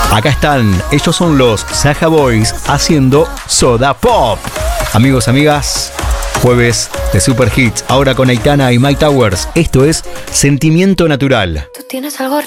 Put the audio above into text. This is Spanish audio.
Acá están, ellos son los Saja Boys haciendo Soda Pop. Amigos, amigas, jueves de Super Hits, ahora con Aitana y Mike Towers. Esto es Sentimiento Natural. Tú tienes algo